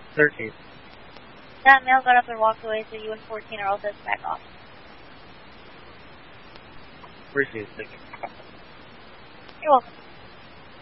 13. That male got up and walked away, so you and 14 are all set to back off. Appreciate it. Thank you. You're welcome.